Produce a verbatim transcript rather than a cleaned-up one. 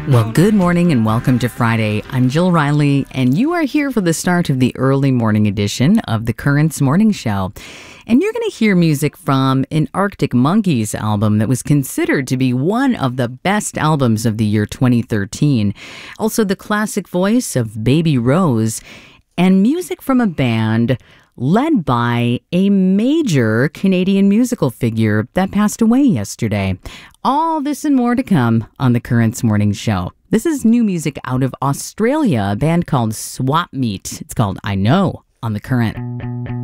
Well, good morning and welcome to Friday. I'm Jill Riley, and you are here for the start of the early morning edition of the Currents Morning Show. And you're going to hear music from an Arctic Monkeys album that was considered to be one of the best albums of the year twenty thirteen. Also, the classic voice of Baby Rose, and music from a band led by a major Canadian musical figure that passed away yesterday. All this and more to come on the Currents Morning Show. This is new music out of Australia, a band called Swap Meet. It's called I Know on The Current.